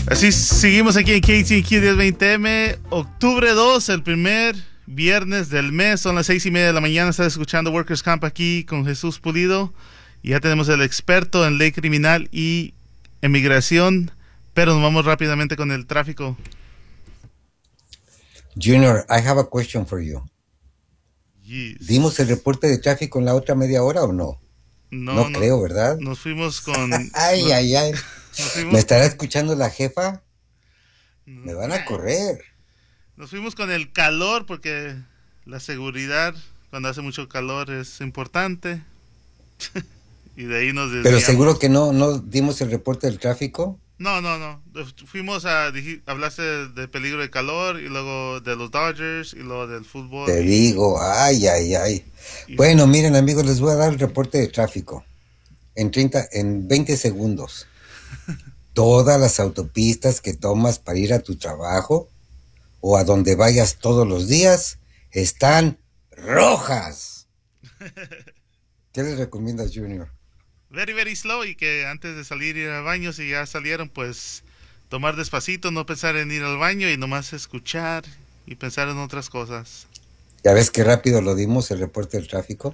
Así seguimos aquí en KTQ 1020M, octubre 2, el primer viernes del mes, son las 6:30 de la mañana. Estás escuchando Workers Camp aquí con Jesús Pulido. Y ya tenemos el experto en ley criminal y emigración, pero nos vamos rápidamente con el tráfico. Junior, I have a question for you. Yes. ¿Dimos el reporte de tráfico en la otra media hora o no? No creo, ¿verdad? Nos fuimos con... ay. Fuimos, ¿Me estará escuchando la jefa? Me van a correr. Nos fuimos con el calor porque la seguridad cuando hace mucho calor es importante. Y de ahí nos desviamos. Pero seguro que no dimos el reporte del tráfico. No. Fuimos a... Hablaste de peligro de calor y luego de los Dodgers y luego del fútbol. Te digo, ay. Bueno, miren amigos, les voy a dar el reporte de tráfico. En 20 segundos. Todas las autopistas que tomas para ir a tu trabajo o a donde vayas todos los días están rojas. ¿Qué les recomiendas, Junior? Very, very slow, y que antes de salir ir al baño, si ya salieron, pues tomar despacito, no pensar en ir al baño y nomás escuchar y pensar en otras cosas. ¿Ya ves qué rápido lo dimos, el reporte del tráfico?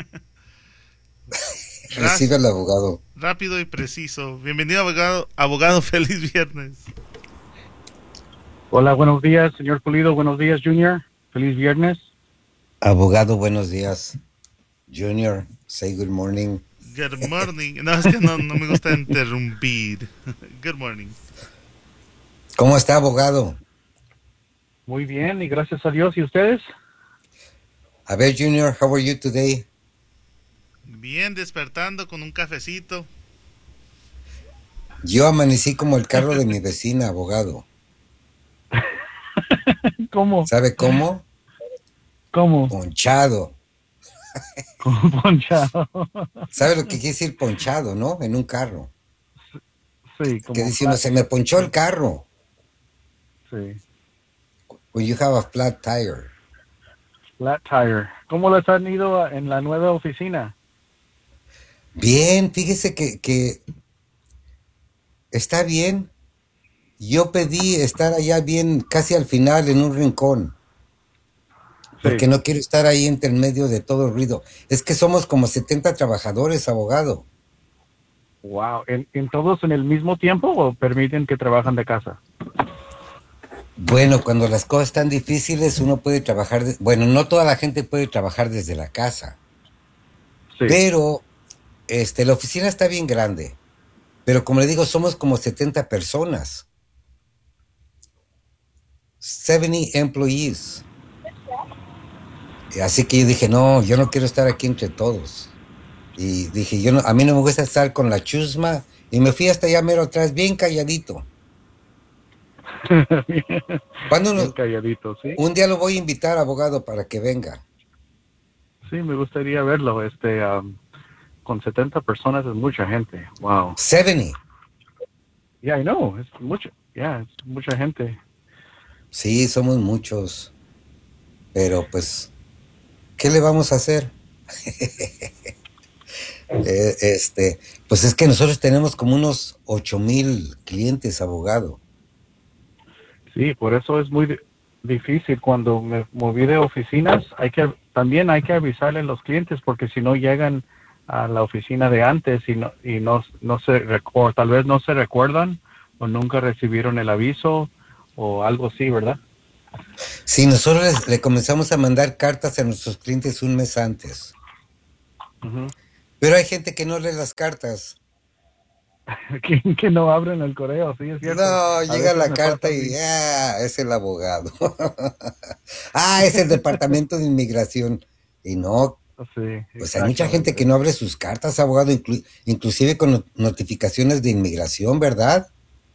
Recibe al abogado. Rápido y preciso. Bienvenido, abogado, feliz viernes. Hola, buenos días, señor Pulido. Buenos días, Junior. Feliz viernes. Abogado, buenos días. Junior, say good morning. Good morning. No, es que no me gusta interrumpir. Good morning. ¿Cómo está, abogado? Muy bien, y gracias a Dios. ¿Y ustedes? A ver, Junior, how are you today? Bien, despertando con un cafecito. Yo amanecí como el carro de mi vecina, abogado. ¿Cómo? ¿Sabe cómo? ¿Cómo? Ponchado. ¿Cómo ponchado? ¿Sabe lo que quiere decir ponchado, no? En un carro. Sí, como... Que dice uno, se me ponchó el carro. Sí. When you have a flat tire. Flat tire. ¿Cómo les han ido en la nueva oficina? Bien, fíjese que está bien. Yo pedí estar allá bien, casi al final, en un rincón. Porque no quiero estar ahí entre el medio de todo el ruido. Es que somos como 70 trabajadores, abogado. Wow. ¿En todos en el mismo tiempo o permiten que trabajan de casa? Bueno, cuando las cosas están difíciles, uno puede trabajar... Bueno, no toda la gente puede trabajar desde la casa. Sí. Pero la oficina está bien grande. Pero como le digo, somos como 70 personas. 70 employees. Así que yo dije, no, yo no quiero estar aquí entre todos. Y dije, a mí no me gusta estar con la chusma. Y me fui hasta allá mero atrás, bien calladito. Bien calladito, sí. Un día lo voy a invitar, abogado, para que venga. Sí, me gustaría verlo. Con 70 personas es mucha gente. Wow. 70. Yeah, I know. Es mucho. Yeah, es mucha gente. Sí, somos muchos. Pero pues, ¿qué le vamos a hacer? Pues es que nosotros tenemos como unos 8,000 clientes, abogado. Sí, por eso es muy difícil. Cuando me moví de oficinas, también hay que avisarle a los clientes, porque si no llegan a la oficina de antes o tal vez no se recuerdan o nunca recibieron el aviso o algo así, ¿verdad? Sí, nosotros le comenzamos a mandar cartas a nuestros clientes un mes antes. Uh-huh. Pero hay gente que no lee las cartas. que no abren el correo, sí, es cierto. No, llega la carta y es el abogado. Es el departamento de inmigración. Y no, sí, pues hay mucha gente que no abre sus cartas, abogado, inclusive con notificaciones de inmigración, ¿verdad?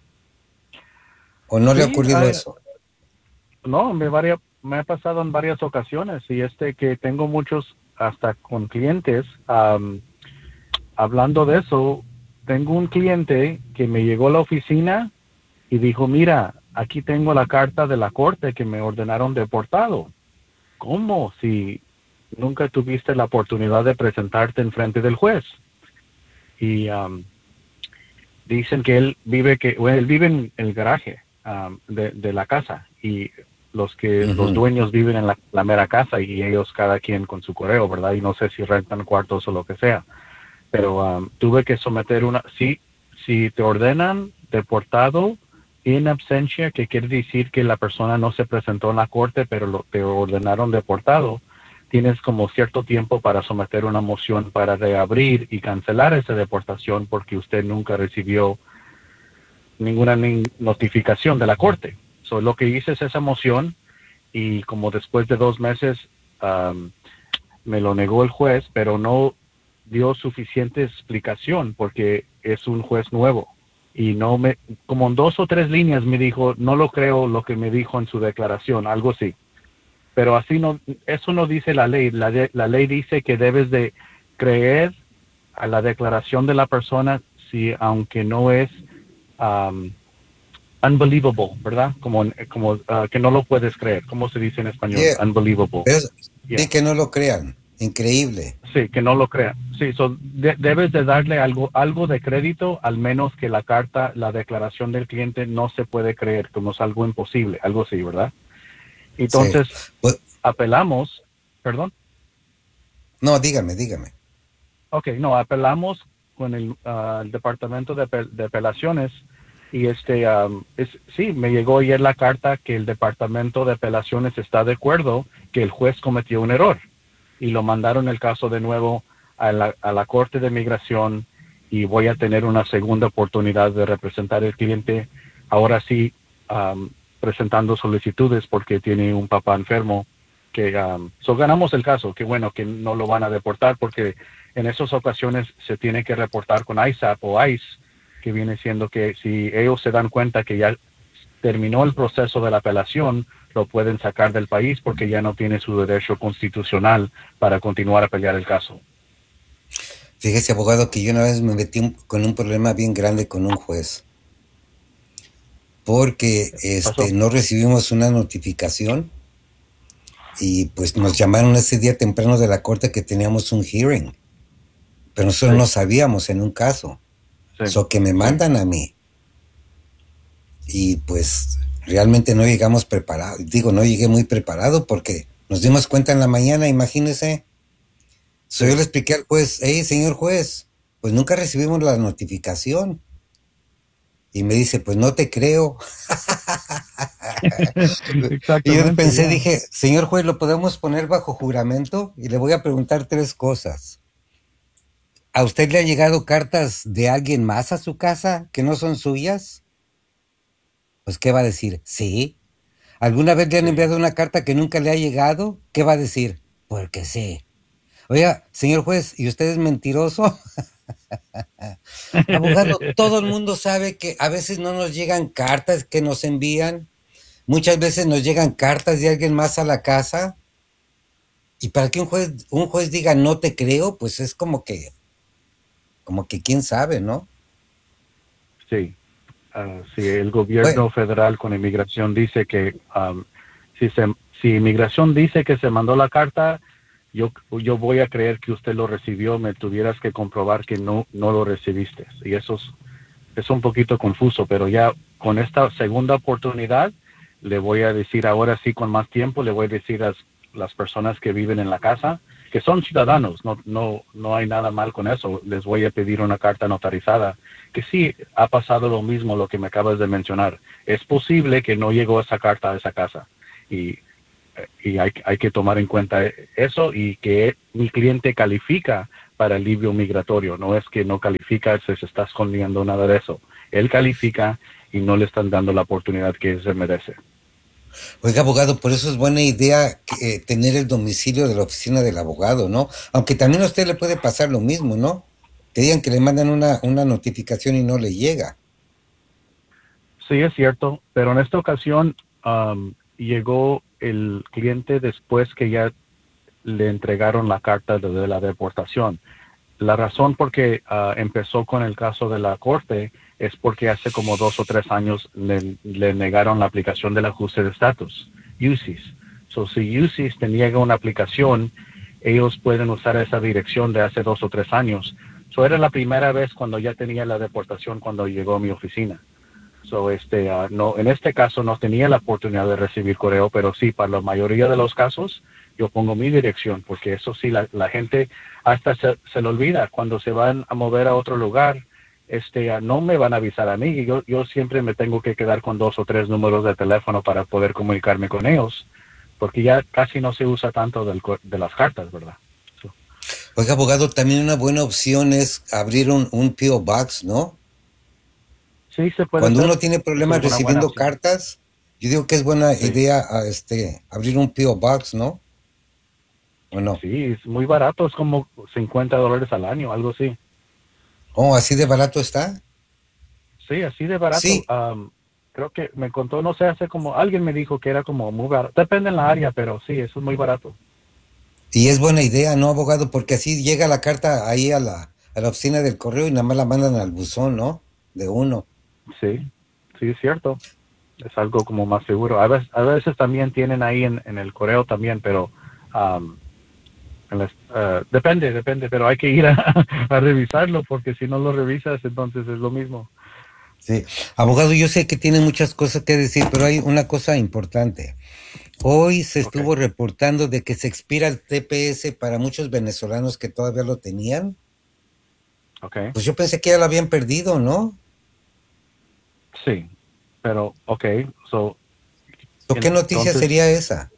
¿O no le ha ocurrido eso? No, me ha pasado en varias ocasiones, y que tengo muchos, hasta con clientes, hablando de eso. Tengo un cliente que me llegó a la oficina y dijo, mira, aquí tengo la carta de la corte que me ordenaron deportado. ¿Cómo? Si nunca tuviste la oportunidad de presentarte en frente del juez. Y dicen que él vive en el garaje de la casa, y los dueños viven en la mera casa, y ellos cada quien con su correo, ¿verdad? Y no sé si rentan cuartos o lo que sea. Pero tuve que someter si te ordenan deportado in absentia, que quiere decir que la persona no se presentó en la corte, pero te ordenaron deportado, tienes como cierto tiempo para someter una moción para reabrir y cancelar esa deportación, porque usted nunca recibió ninguna notificación de la corte. So, lo que hice es esa moción, y como después de 2 meses me lo negó el juez, pero no dio suficiente explicación porque es un juez nuevo, y como en 2 o 3 líneas me dijo, no lo creo lo que me dijo en su declaración, algo así. Pero eso no dice la ley. La ley dice que debes de creer a la declaración de la persona, aunque no es unbelievable, ¿verdad? Como que no lo puedes creer. ¿Cómo se dice en español? Yeah. Unbelievable. Sí, que no lo crean. Increíble. Sí, que no lo crean. Sí, debes de darle algo de crédito, al menos que la declaración del cliente no se puede creer, como es algo imposible, algo así, ¿verdad? Entonces, sí. apelamos, ¿perdón? No, dígame. Ok, no, apelamos con el Departamento de Apelaciones, y sí, me llegó ayer la carta que el Departamento de Apelaciones está de acuerdo que el juez cometió un error, y lo mandaron el caso de nuevo a la Corte de Migración, y voy a tener una segunda oportunidad de representar al cliente, ahora sí, presentando solicitudes porque tiene un papá enfermo, que ganamos el caso. Qué bueno que no lo van a deportar, porque en esas ocasiones se tiene que reportar con ISAP o ICE, que viene siendo que si ellos se dan cuenta que ya terminó el proceso de la apelación, lo pueden sacar del país porque ya no tiene su derecho constitucional para continuar a pelear el caso. Fíjese, abogado, que yo una vez me metí con un problema bien grande con un juez, porque no recibimos una notificación, y pues nos llamaron ese día temprano de la corte que teníamos un hearing, pero nosotros no sabíamos en un caso. Que me mandan a mí, y pues realmente no llegamos preparados. No llegué muy preparado, porque nos dimos cuenta en la mañana, imagínese. Yo le expliqué al juez, señor juez, pues nunca recibimos la notificación. Y me dice, pues no te creo. Y yo pensé, dije, señor juez, ¿lo podemos poner bajo juramento? Y le voy a preguntar 3 cosas. ¿A usted le han llegado cartas de alguien más a su casa que no son suyas? Pues, ¿qué va a decir? Sí. ¿Alguna vez le han enviado una carta que nunca le ha llegado? ¿Qué va a decir? Porque sí. Oiga, señor juez, ¿y usted es mentiroso? Abogado, todo el mundo sabe que a veces no nos llegan cartas que nos envían. Muchas veces nos llegan cartas de alguien más a la casa. Y para que un juez diga no te creo, pues es como que quién sabe, ¿no? Sí. Si el gobierno federal con inmigración dice que si inmigración dice que se mandó la carta, yo voy a creer que usted lo recibió. Me tuvieras que comprobar que no lo recibiste, y eso es un poquito confuso, pero ya con esta segunda oportunidad le voy a decir, ahora sí, con más tiempo, le voy a decir a las personas que viven en la casa, que son ciudadanos, no hay nada mal con eso. Les voy a pedir una carta notarizada, que sí ha pasado lo mismo, lo que me acabas de mencionar. Es posible que no llegó esa carta a esa casa, y hay que tomar en cuenta eso, y que mi cliente califica para alivio migratorio. No es que no califica, se está escondiendo, nada de eso. Él califica y no le están dando la oportunidad que se merece. Oiga, abogado, por eso es buena idea tener el domicilio de la oficina del abogado, ¿no? Aunque también a usted le puede pasar lo mismo, ¿no? Que digan que le mandan una notificación y no le llega. Sí, es cierto, pero en esta ocasión llegó el cliente después que ya le entregaron la carta de la deportación. La razón por qué empezó con el caso de la corte es porque hace como 2 o 3 años le negaron la aplicación del ajuste de estatus, UCIS. Si UCIS te niega una aplicación, ellos pueden usar esa dirección de hace 2 o 3 años So era la primera vez cuando ya tenía la deportación cuando llegó a mi oficina. So no, en este caso no tenía la oportunidad de recibir correo, pero sí, para la mayoría de los casos yo pongo mi dirección, porque eso sí, la gente hasta se le olvida cuando se van a mover a otro lugar. No me van a avisar a mí, y yo siempre me tengo que quedar con 2 o 3 números de teléfono para poder comunicarme con ellos, porque ya casi no se usa tanto de las cartas, ¿verdad? So, Oiga, abogado, también una buena opción es abrir un P.O. Box, ¿no? sí, se puede Cuando hacer. uno tiene Eso problemas es una buena recibiendo opción. cartas, yo digo que es buena Sí, idea abrir un P.O. Box, ¿no? ¿O no? sí, es muy barato, es como $50 al año, algo así. Oh, ¿así de barato está? Sí, así de barato. Sí, Creo que me contó, no sé, hace como, alguien me dijo que era como muy barato. Depende en la área, pero sí, eso es muy barato. y es buena idea, ¿no, abogado? Porque así llega la carta ahí a la oficina del correo y nada más la mandan al buzón, ¿no? De uno. Sí, sí, es cierto. Es algo como más seguro. A veces también tienen ahí en el correo también, pero am, depende, pero hay que ir a revisarlo, porque si no lo revisas, entonces es lo mismo. Sí. Abogado, yo sé que tiene muchas cosas que decir, pero hay una cosa importante. Hoy se Ok, estuvo reportando de que se expira el TPS para muchos venezolanos que todavía lo tenían. ok, Pues yo pensé que ya lo habían perdido, ¿no? sí, pero ok, so, ¿O qué noticia entonces, sería esa?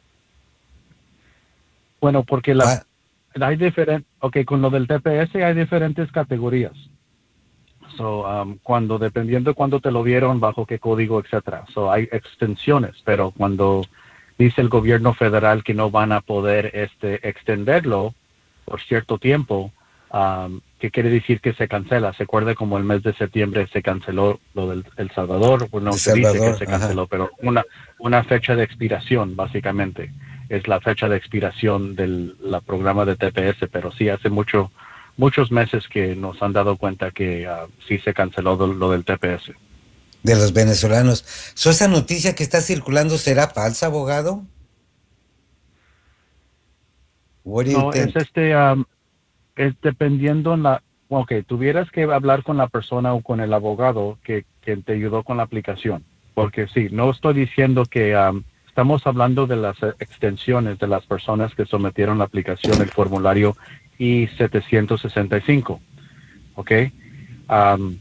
bueno, porque Ah, hay diferentes, ok, con lo del TPS hay diferentes categorías. So, cuando, dependiendo de cuándo te lo dieron, bajo qué código, etcétera. So, hay extensiones, pero cuando dice el gobierno federal que no van a poder extenderlo por cierto tiempo, ¿qué quiere decir que se cancela? Se acuerda como el mes de septiembre se canceló lo del El Salvador, pues no de se dice que Salvador, se ajá. canceló, pero una fecha de expiración, básicamente, es la fecha de expiración del programa de TPS, pero sí hace muchos meses que nos han dado cuenta que sí se canceló lo del TPS. De los venezolanos. ¿Esa noticia que está circulando será falsa, abogado? What do you No, es think? es dependiendo en ok, tuvieras que hablar con la persona o con el abogado que te ayudó con la aplicación, porque sí, no estoy diciendo que estamos hablando de las extensiones de las personas que sometieron la aplicación, el formulario I-765, ¿ok? Am,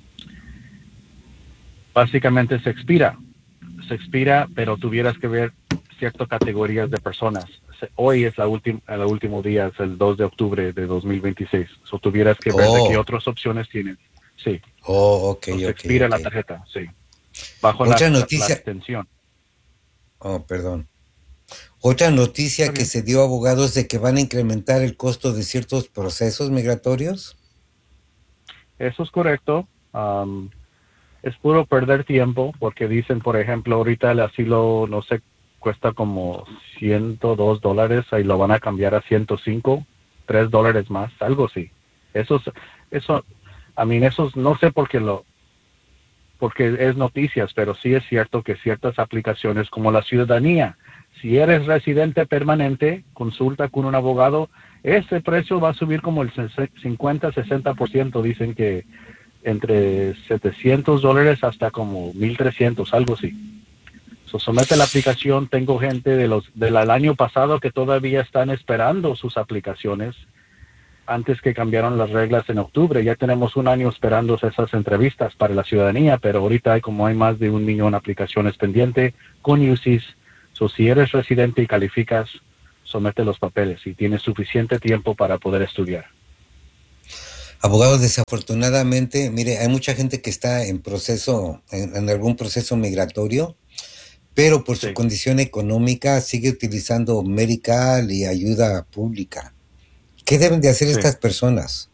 Básicamente se expira, pero tuvieras que ver ciertas categorías de personas. Hoy es el último día, es el 2 de octubre de 2026. So tuvieras que ver de qué Oh, otras opciones tienes. Sí, oh, ok, so se ok, expira ok. la tarjeta, sí, bajo Otra la noticia, extensión. oh, perdón. Otra Está noticia que bien. se dio, abogados, de que van a incrementar el costo de ciertos procesos migratorios. Eso es correcto. Es puro perder tiempo porque dicen, por ejemplo, ahorita el asilo, no sé, cuesta como $102 y lo van a cambiar a 105, $3 más, algo así. Eso, eso, eso no sé por qué porque es noticias, pero sí es cierto que ciertas aplicaciones como la ciudadanía, si eres residente permanente, consulta con un abogado, ese precio va a subir como el 50-60%, dicen que entre $700 hasta como 1,300, algo así. Somete la aplicación. Tengo gente del año pasado que todavía están esperando sus aplicaciones antes que cambiaron las reglas en octubre. Ya tenemos un año esperando esas entrevistas para la ciudadanía, pero ahorita hay más de 1 millón de aplicaciones pendiente con UCIS. Si eres residente y calificas, somete los papeles y tienes suficiente tiempo para poder estudiar. Abogados, desafortunadamente, mire, hay mucha gente que está en proceso, en algún proceso migratorio, pero por su Sí. condición económica sigue utilizando medical y ayuda pública. ¿Qué deben de hacer Sí. estas personas?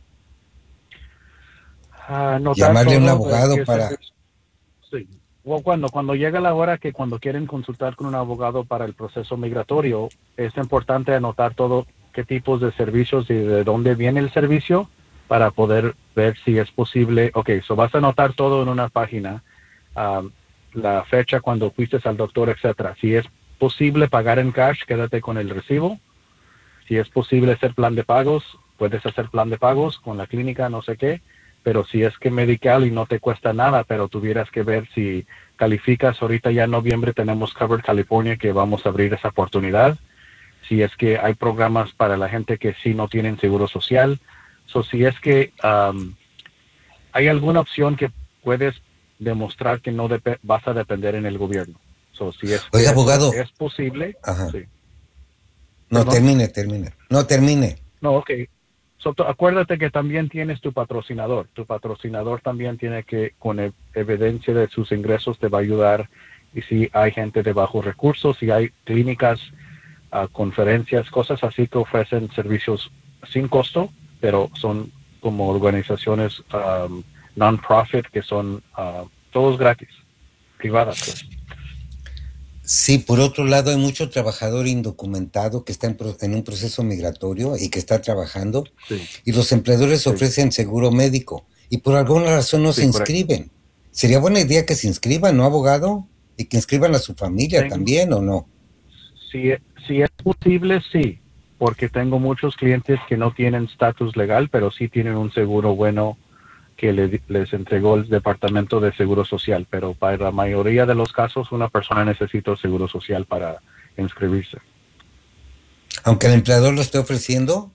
Anotar ¿Llamarle a un todo abogado que se... para... Sí. O cuando llega la hora que cuando quieren consultar con un abogado para el proceso migratorio, es importante anotar todo qué tipos de servicios y de dónde viene el servicio para poder ver si es posible. Ok, vas a anotar todo en una página, um, la fecha cuando fuiste al doctor, etcétera. Si es posible pagar en cash, quédate con el recibo. Si es posible hacer plan de pagos, puedes hacer plan de pagos con la clínica, no sé qué, pero si es que Medi-Cal y no te cuesta nada, pero tuvieras que ver si calificas. Ahorita ya en noviembre tenemos Covered California, que vamos a abrir esa oportunidad. Si es que hay programas para la gente que sí no tienen seguro social. Si es que hay alguna opción que puedes demostrar que no vas a depender en el gobierno. Si es que Oiga, abogado. es posible. Ajá. Sí. No, ¿Perdón? termine. No, termine. No, ok. Acuérdate que también tienes tu patrocinador. Tu patrocinador también tiene que, con evidencia de sus ingresos, te va a ayudar. Y si hay gente de bajos recursos, si hay clínicas, conferencias, cosas así que ofrecen servicios sin costo, pero son como organizaciones non-profit que son todos gratis, privadas, pues. Sí, por otro lado hay mucho trabajador indocumentado que está en un proceso migratorio y que está trabajando, Sí, y los empleadores sí, ofrecen seguro médico y por alguna razón no se sí, correcto. inscriben. Sería buena idea que se inscriban, ¿no, abogado? Y que inscriban a su familia también, ¿o no? Si es posible, sí, porque tengo muchos clientes que no tienen estatus legal, pero sí tienen un seguro bueno que les entregó el Departamento de Seguro Social, pero para la mayoría de los casos una persona necesita seguro social para inscribirse. Aunque el empleador lo esté ofreciendo.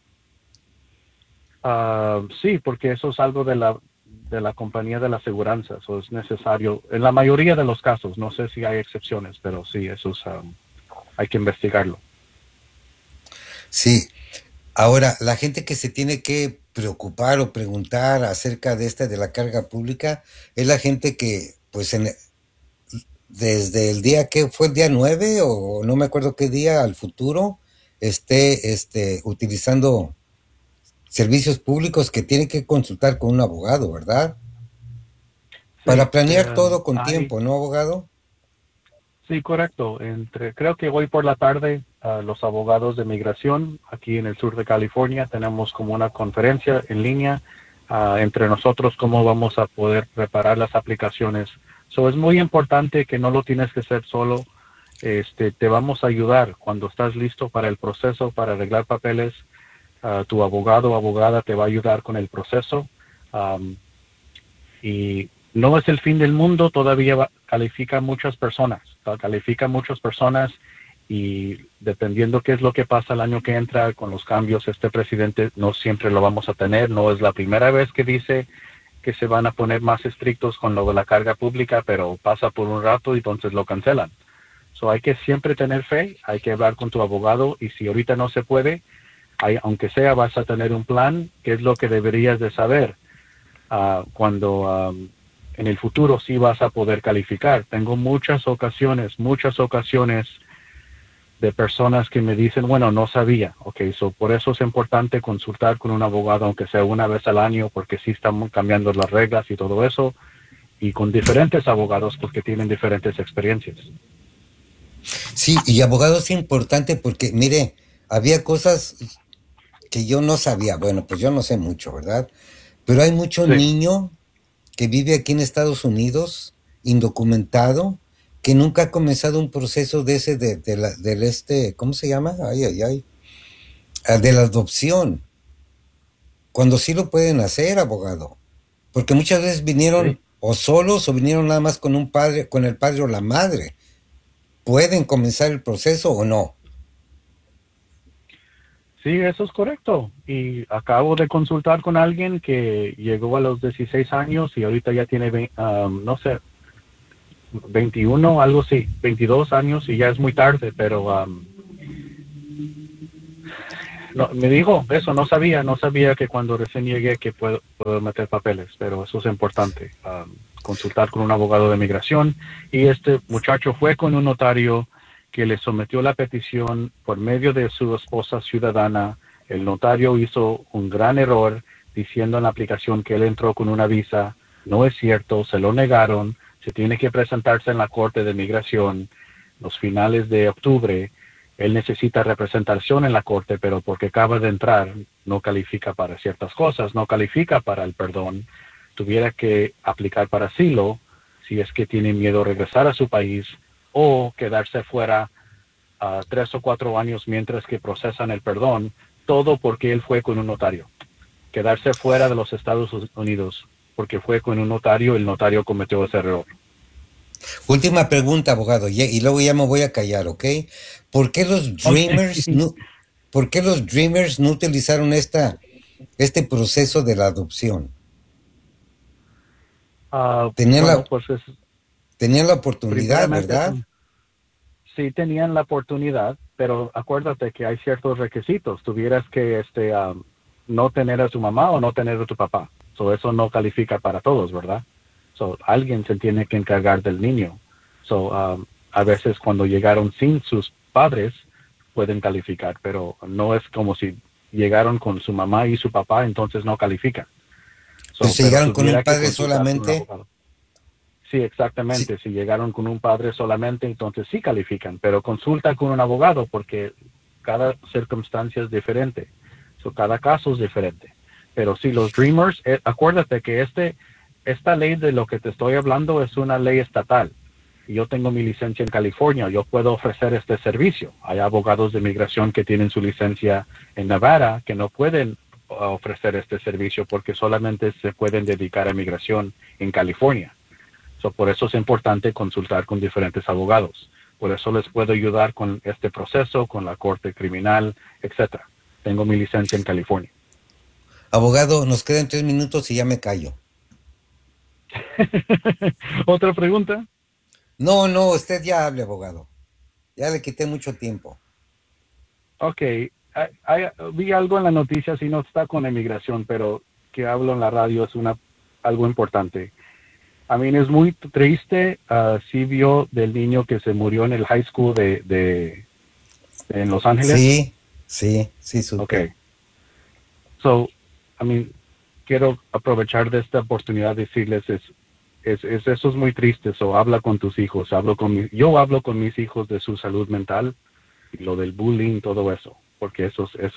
Sí, porque eso es algo de la compañía de la aseguranza, eso es necesario en la mayoría de los casos. No sé si hay excepciones, pero sí, eso es, hay que investigarlo. Sí. Ahora, la gente que se tiene que preocupar o preguntar acerca de la carga pública es la gente que, pues, desde el día que fue el día 9 o no me acuerdo qué día al futuro, esté utilizando servicios públicos que tiene que consultar con un abogado, ¿verdad? Sí, Para planear todo con tiempo, ¿no, abogado? sí, correcto. Creo que hoy por la tarde los abogados de migración aquí en el sur de California tenemos como una conferencia en línea entre nosotros cómo vamos a poder preparar las aplicaciones. Es muy importante que no lo tienes que hacer solo. Te vamos a ayudar cuando estás listo para el proceso, para arreglar papeles. Tu abogado o abogada te va a ayudar con el proceso. Y no es el fin del mundo, todavía califica muchas personas y dependiendo qué es lo que pasa el año que entra con los cambios, este presidente no siempre lo vamos a tener, no es la primera vez que dice que se van a poner más estrictos con lo de la carga pública, pero pasa por un rato y entonces lo cancelan. Hay que siempre tener fe, hay que hablar con tu abogado y si ahorita no se puede, aunque sea vas a tener un plan, que es lo que deberías de saber cuando en el futuro sí vas a poder calificar. Tengo muchas ocasiones de personas que me dicen, bueno, no sabía. Por eso es importante consultar con un abogado, aunque sea una vez al año, porque sí están cambiando las reglas y todo eso, y con diferentes abogados porque tienen diferentes experiencias. Sí, y abogado es importante porque, mire, había cosas que yo no sabía. Bueno, pues yo no sé mucho, ¿verdad? Pero hay mucho Sí. niño que vive aquí en Estados Unidos, indocumentado, que nunca ha comenzado un proceso de ese, ¿cómo se llama? De la adopción. Cuando sí lo pueden hacer, abogado. Porque muchas veces Sí. vinieron o solos o vinieron nada más con un padre, con el padre o la madre. ¿Pueden comenzar el proceso o no? Sí, eso es correcto. Y acabo de consultar con alguien que llegó a los 16 años y ahorita ya tiene, no sé, 21, algo así, 22 años y ya es muy tarde, pero no, me dijo eso, no sabía que cuando recién llegué que puedo meter papeles, pero eso es importante, consultar con un abogado de migración. Y este muchacho fue con un notario que le sometió la petición por medio de su esposa ciudadana. El notario hizo un gran error diciendo en la aplicación que él entró con una visa. No es cierto, se lo negaron, se tiene que presentarse en la Corte de Migración los finales de octubre. Él necesita representación en la corte, pero porque acaba de entrar, no califica para ciertas cosas, no califica para el perdón. Tuviera que aplicar para asilo si es que tiene miedo a regresar a su país o quedarse fuera 3 o 4 años mientras que procesan el perdón, todo porque él fue con un notario. Quedarse fuera de los Estados Unidos porque fue con un notario, el notario cometió ese error. Última pregunta, abogado, y luego ya me voy a callar, ¿ok? ¿Por qué los Dreamers ¿por qué los Dreamers no utilizaron este proceso de la adopción? Tenían tenían la oportunidad, ¿verdad? Sí, tenían la oportunidad, pero acuérdate que hay ciertos requisitos. Tuvieras que no tener a tu mamá o no tener a tu papá. Eso no califica para todos, ¿verdad? Alguien se tiene que encargar del niño. A veces cuando llegaron sin sus padres pueden calificar, pero no es como si llegaron con su mamá y su papá, entonces no califican. Pues si llegaron con un padre solamente. Sí, exactamente. Si llegaron con un padre solamente, entonces sí califican, pero consulta con un abogado porque cada circunstancia es diferente. Cada caso es diferente. Pero sí, los Dreamers, acuérdate que esta ley de lo que te estoy hablando es una ley estatal. Yo tengo mi licencia en California, yo puedo ofrecer este servicio. Hay abogados de migración que tienen su licencia en Nevada que no pueden ofrecer este servicio porque solamente se pueden dedicar a migración en California. Por eso es importante consultar con diferentes abogados. Por eso les puedo ayudar con este proceso, con la corte criminal, etcétera. Tengo mi licencia en California. Abogado, nos quedan 3 minutos y ya me callo. ¿Otra pregunta? No, usted ya hable, abogado. Ya le quité mucho tiempo. Ok. Vi algo en la noticia, si no está con inmigración, pero que hablo en la radio es algo importante. A mí es muy triste. Sí vio del niño que se murió en el high school en Los Ángeles. Sí, supe. Ok. Quiero aprovechar de esta oportunidad de decirles eso es muy triste. Habla con tus hijos. Yo hablo con mis hijos de su salud mental y lo del bullying, todo eso, porque eso es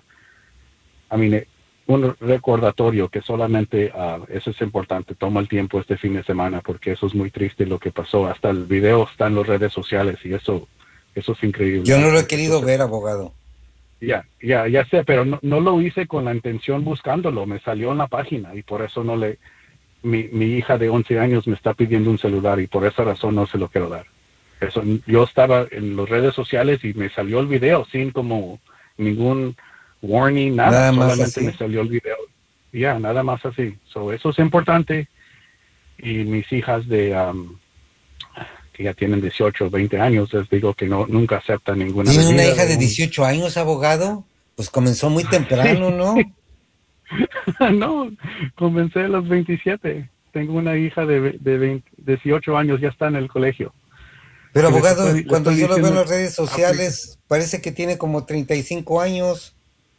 un recordatorio que solamente eso es importante. Toma el tiempo este fin de semana porque eso es muy triste lo que pasó. Hasta el video está en las redes sociales y eso es increíble. Yo no lo he querido ver, abogado. Ya sé, pero no lo hice con la intención buscándolo. Me salió en la página y por eso mi hija de 11 años me está pidiendo un celular y por esa razón no se lo quiero dar. Yo estaba en las redes sociales y me salió el video sin como ningún warning, nada solamente así. Me salió el video. Nada más así. Eso es importante. Y mis hijas que ya tienen 18 o 20 años, les digo que nunca aceptan ninguna ¿Tiene una hija de 18 años, abogado? Pues comenzó muy temprano, ¿no? No, comencé a los 27. Tengo una hija de 18 años, ya está en el colegio. Pero abogado, cuando yo lo veo en las redes sociales, parece que tiene como 35 años.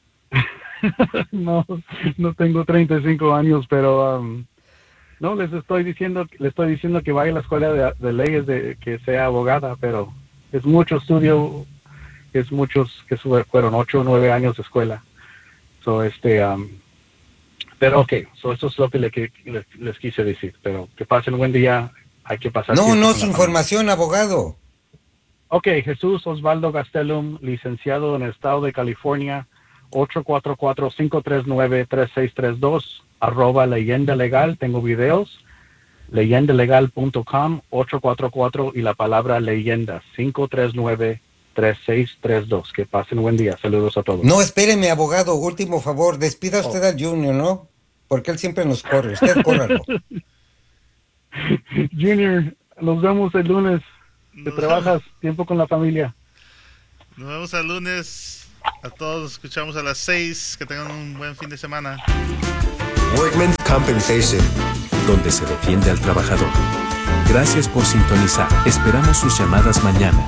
No tengo 35 años, pero no, les estoy diciendo que vaya a la escuela de leyes, que sea abogada, pero es mucho estudio, es muchos que fueron 8 o 9 años de escuela. Pero ok, eso es lo que les quise decir, pero que pasen un buen día, hay que pasar. No, su información, abogado. Ok, Jesús Osvaldo Gastelum, licenciado en el estado de California, 844-539-3632, @leyenda legal, tengo videos, leyendalegal.com, 844 y la palabra leyenda, 539-3632. Que pasen un buen día, saludos a todos. No, espéreme, abogado, último favor, despida usted al Junior, ¿no? Porque él siempre nos corre, usted córralo. Junior, nos vemos el lunes, que trabajas tiempo con la familia. Nos vemos el lunes. A todos escuchamos a las 6. Que tengan un buen fin de semana. Workmen's Compensation, donde se defiende al trabajador. Gracias por sintonizar. Esperamos sus llamadas mañana.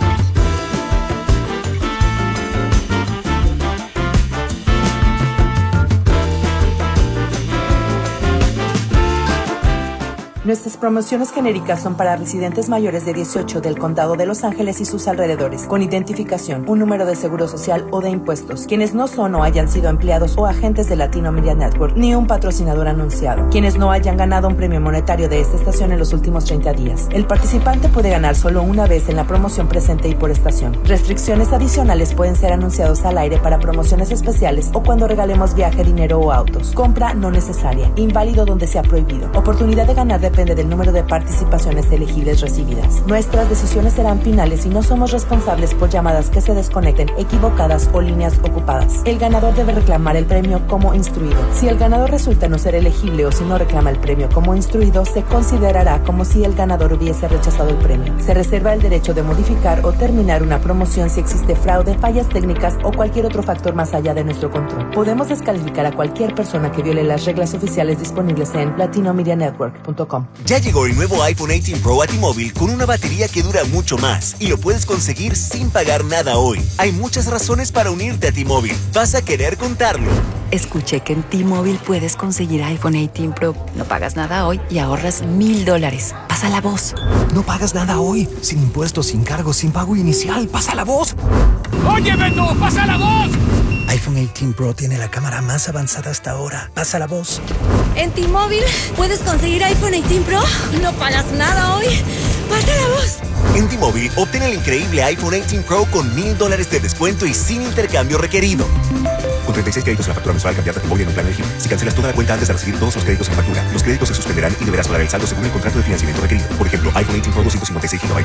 Nuestras promociones genéricas son para residentes mayores de 18 del condado de Los Ángeles y sus alrededores, con identificación, un número de seguro social o de impuestos, quienes no son o hayan sido empleados o agentes de Latino Media Network, ni un patrocinador anunciado, quienes no hayan ganado un premio monetario de esta estación en los últimos 30 días. El participante puede ganar solo una vez en la promoción presente y por estación. Restricciones adicionales pueden ser anunciados al aire para promociones especiales o cuando regalemos viaje, dinero o autos. Compra no necesaria. Inválido donde sea prohibido. Oportunidad de ganar depende del número de participaciones elegibles recibidas. Nuestras decisiones serán finales y no somos responsables por llamadas que se desconecten, equivocadas o líneas ocupadas. El ganador debe reclamar el premio como instruido. Si el ganador resulta no ser elegible o si no reclama el premio como instruido, se considerará como si el ganador hubiese rechazado el premio. Se reserva el derecho de modificar o terminar una promoción si existe fraude, fallas técnicas o cualquier otro factor más allá de nuestro control. Podemos descalificar a cualquier persona que viole las reglas oficiales disponibles en latinomedianetwork.com. Ya llegó el nuevo iPhone 18 Pro a T-Mobile con una batería que dura mucho más y lo puedes conseguir sin pagar nada hoy. Hay muchas razones para unirte a T-Mobile. Vas a querer contarlo. Escuché que en T-Mobile puedes conseguir iPhone 18 Pro. No pagas nada hoy y ahorras $1,000. Pasa la voz. No pagas nada hoy. Sin impuestos, sin cargos, sin pago inicial. Pasa la voz. ¡Oye, Beto! ¡Pasa la voz! iPhone 18 Pro tiene la cámara más avanzada hasta ahora. Pasa la voz. En T-Mobile puedes conseguir iPhone 18 Pro. No pagas nada hoy. Pasa la voz. En T-Mobile, obtén el increíble iPhone 18 Pro con $1,000 de descuento y sin intercambio requerido. Con 36 créditos en la factura mensual, cambiarte a T-Mobile en un plan elegible. Si cancelas toda la cuenta antes de recibir todos los créditos en factura, los créditos se suspenderán y deberás pagar el saldo según el contrato de financiamiento requerido. Por ejemplo, iPhone 18 Pro 256 GB,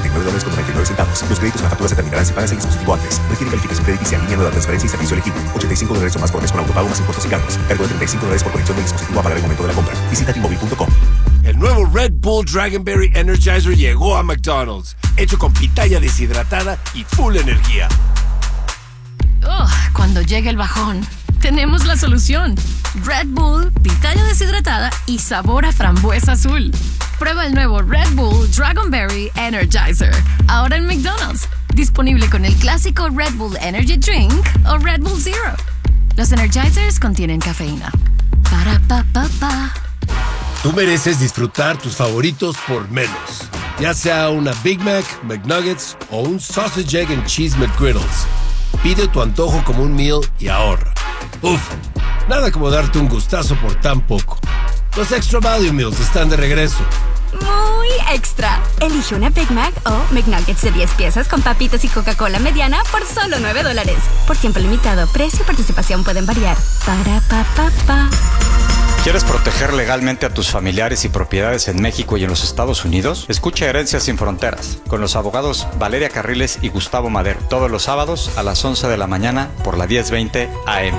$1,199.99. Los créditos en la factura se terminarán si pagas el dispositivo antes. Requiere calificación crediticia en línea, nueva transferencia y servicio elegible. $85 o más por mes con autopago más impuestos y cargos. Cargo de $35 por conexión del dispositivo a pagar el momento de la compra. Visita T-Mobile.com. El nuevo Red Bull Dragonberry Energizer llegó a McDonald's, hecho con pitaya deshidratada y full energía. Cuando llegue el bajón, tenemos la solución. Red Bull, pitaya deshidratada y sabor a frambuesa azul. Prueba el nuevo Red Bull Dragonberry Energizer, ahora en McDonald's. Disponible con el clásico Red Bull Energy Drink o Red Bull Zero. Los Energizers contienen cafeína. Para pa pa pa. Tú mereces disfrutar tus favoritos por menos. Ya sea una Big Mac, McNuggets o un Sausage, Egg and Cheese McGriddles. Pide tu antojo como un meal y ahorra. Uf, nada como darte un gustazo por tan poco. Los Extra Value Meals están de regreso. Muy extra. Elige una Big Mac o McNuggets de 10 piezas con papitas y Coca-Cola mediana por solo $9. Por tiempo limitado, precio y participación pueden variar. Para pa pa pa. ¿Quieres proteger legalmente a tus familiares y propiedades en México y en los Estados Unidos? Escucha Herencias sin Fronteras con los abogados Valeria Carriles y Gustavo Madero todos los sábados a las 11 de la mañana por la 1020 AM.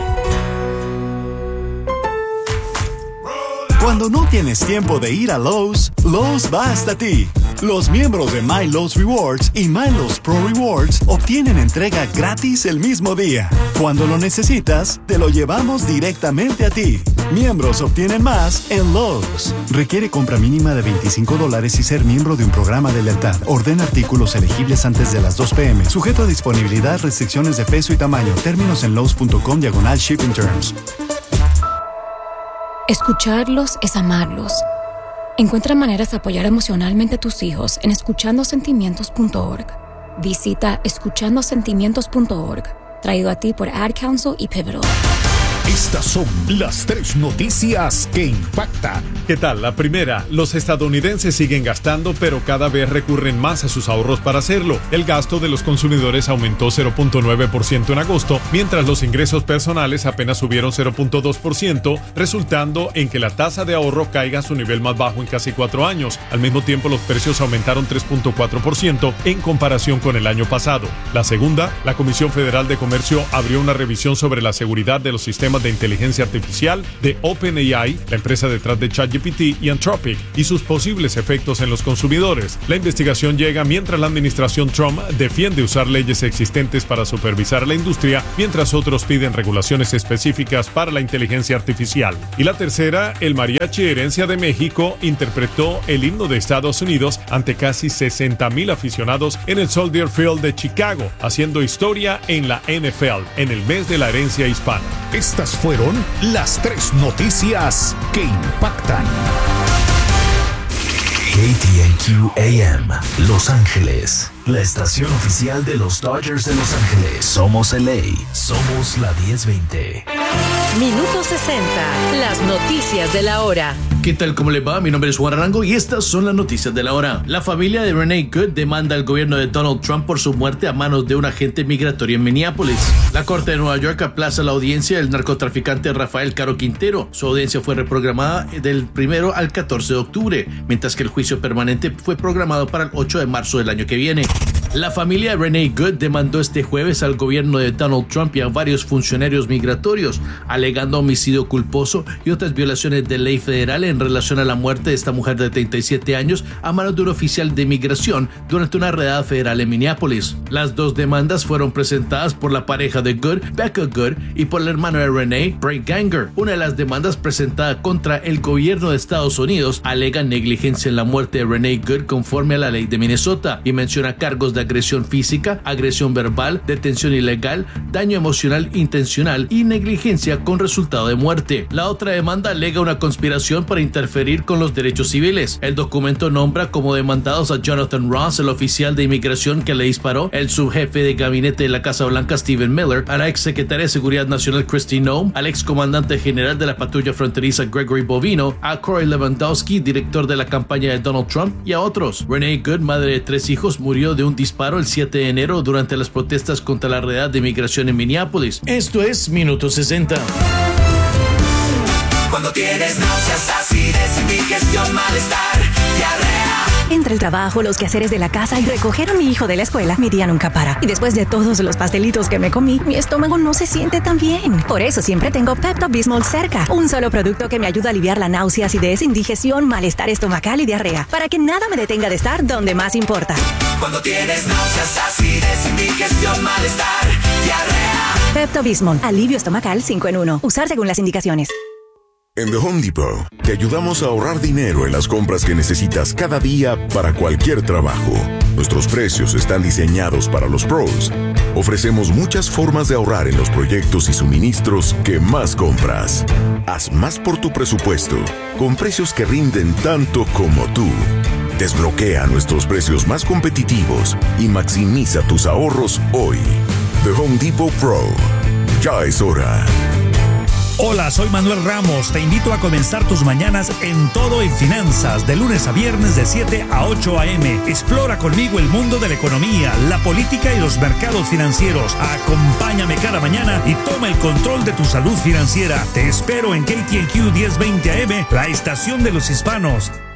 Cuando no tienes tiempo de ir a Lowe's, Lowe's va hasta ti. Los miembros de My Lowe's Rewards y My Lowe's Pro Rewards obtienen entrega gratis el mismo día. Cuando lo necesitas, te lo llevamos directamente a ti. Miembros obtienen más en Lowe's. Requiere compra mínima de $25 y ser miembro de un programa de lealtad. Ordena artículos elegibles antes de las 2 p.m. Sujeto a disponibilidad, restricciones de peso y tamaño. Términos en lowes.com/shipping terms. Escucharlos es amarlos. Encuentra maneras de apoyar emocionalmente a tus hijos en escuchandosentimientos.org. Visita escuchandosentimientos.org. Traído a ti por Ad Council y Pivotal. Estas son las 3 noticias que impactan. ¿Qué tal? La primera, los estadounidenses siguen gastando, pero cada vez recurren más a sus ahorros para hacerlo. El gasto de los consumidores aumentó 0.9% en agosto, mientras los ingresos personales apenas subieron 0.2%, resultando en que la tasa de ahorro caiga a su nivel más bajo en casi 4 años. Al mismo tiempo, los precios aumentaron 3.4% en comparación con el año pasado. La segunda, la Comisión Federal de Comercio abrió una revisión sobre la seguridad de los sistemas de inteligencia artificial de OpenAI, la empresa detrás de ChatGPT, y Anthropic, y sus posibles efectos en los consumidores. La investigación llega mientras la administración Trump defiende usar leyes existentes para supervisar la industria, mientras otros piden regulaciones específicas para la inteligencia artificial. Y la tercera, el Mariachi Herencia de México interpretó el himno de Estados Unidos ante casi 60,000 aficionados en el Soldier Field de Chicago, haciendo historia en la NFL en el mes de la herencia hispana. Estas fueron las 3 noticias que impactan. KTNQ AM, Los Ángeles. La estación oficial de los Dodgers de Los Ángeles. Somos LA. Somos la 1020. Minuto 60. Las noticias de la hora. ¿Qué tal? ¿Cómo le va? Mi nombre es Juan Arango y estas son las noticias de la hora. La familia de Renee Good demanda al gobierno de Donald Trump por su muerte a manos de un agente migratorio en Minneapolis. La Corte de Nueva York aplaza la audiencia del narcotraficante Rafael Caro Quintero. Su audiencia fue reprogramada del 1 al 14 de octubre, mientras que el juicio permanente fue programado para el 8 de marzo del año que viene. La familia de Renee Good demandó este jueves al gobierno de Donald Trump y a varios funcionarios migratorios, alegando homicidio culposo y otras violaciones de ley federal en relación a la muerte de esta mujer de 37 años a manos de un oficial de migración durante una redada federal en Minneapolis. Las dos demandas fueron presentadas por la pareja de Good, Becca Good, y por el hermano de Renee, Brett Ganger. Una de las demandas presentada contra el gobierno de Estados Unidos alega negligencia en la muerte de Renee Good conforme a la ley de Minnesota y menciona cargos de agresión física, agresión verbal, detención ilegal, daño emocional intencional y negligencia con resultado de muerte. La otra demanda alega una conspiración para interferir con los derechos civiles. El documento nombra como demandados a Jonathan Ross, el oficial de inmigración que le disparó, el subjefe de gabinete de la Casa Blanca Stephen Miller, a la ex secretaria de Seguridad Nacional Kristi Noem, al ex comandante general de la patrulla fronteriza Gregory Bovino, a Corey Lewandowski, director de la campaña de Donald Trump, y a otros. Renee Good, madre de 3 hijos, murió de un disparo el 7 de enero durante las protestas contra la redada de migración en Minneapolis. Esto es Minuto 60. Cuando tienes náuseas, acidez, indigestión, malestar, diarrea. Entre el trabajo, los quehaceres de la casa y recoger a mi hijo de la escuela, mi día nunca para. Y después de todos los pastelitos que me comí, mi estómago no se siente tan bien. Por eso siempre tengo Pepto-Bismol cerca. Un solo producto que me ayuda a aliviar la náusea, acidez, indigestión, malestar estomacal y diarrea. Para que nada me detenga de estar donde más importa. Cuando tienes náuseas, acidez, indigestión, malestar, diarrea. Pepto-Bismol, alivio estomacal 5 en 1. Usar según las indicaciones. En The Home Depot, te ayudamos a ahorrar dinero en las compras que necesitas cada día para cualquier trabajo. Nuestros precios están diseñados para los pros. Ofrecemos muchas formas de ahorrar en los proyectos y suministros que más compras. Haz más por tu presupuesto, con precios que rinden tanto como tú. Desbloquea nuestros precios más competitivos y maximiza tus ahorros hoy. The Home Depot Pro. Ya es hora. Hola, soy Manuel Ramos. Te invito a comenzar tus mañanas en Todo en Finanzas, de lunes a viernes de 7 a 8 a.m. Explora conmigo el mundo de la economía, la política y los mercados financieros. Acompáñame cada mañana y toma el control de tu salud financiera. Te espero en KTNQ 1020 AM, la estación de los hispanos.